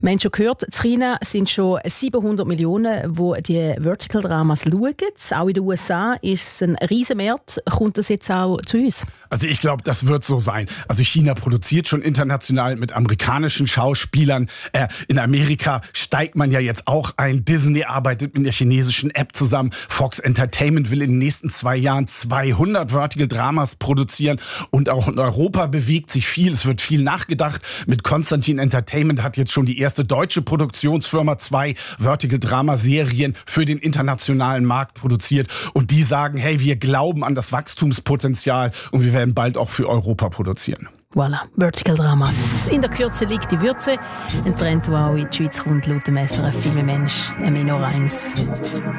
Wir haben schon gehört, in China sind schon 700 Millionen, die die Vertical Dramas schauen. Auch in den USA ist es ein Riesenmarkt. Kommt das jetzt auch zu uns? Also ich glaube, das wird so sein. Also China produziert schon international mit amerikanischen Schauspielern. In Amerika steigt man ja jetzt auch ein. Disney arbeitet mit der chinesischen App zusammen. Fox Entertainment will in den nächsten 2 Jahren 200 Vertical Dramas produzieren. Und auch in Europa bewegt sich viel. Es wird viel nachgedacht. Mit Konstantin Entertainment hat jetzt schon die erste deutsche Produktionsfirma 2 Vertical Drama Serien für den internationalen Markt produziert. Und die sagen, hey, wir glauben an das Wachstumspotenzial und wir werden bald auch für Europa produzieren. Voilà, Vertical Dramas. In der Kürze liegt die Würze. Ein Trend, der auch in die Schweiz kommt, laut dem SRF Filmemensch Emino Reins.